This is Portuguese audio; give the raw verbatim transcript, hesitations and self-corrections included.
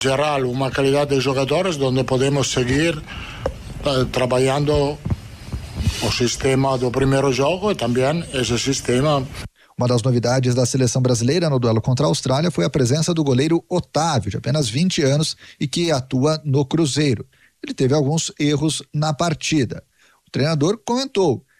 Geral, uma qualidade de jogadores onde podemos seguir uh, trabalhando o sistema do primeiro jogo e também esse sistema. Uma das novidades da seleção brasileira no duelo contra a Austrália foi a presença do goleiro Otávio, de apenas vinte anos e que atua no Cruzeiro. Ele teve alguns erros na partida. O treinador comentou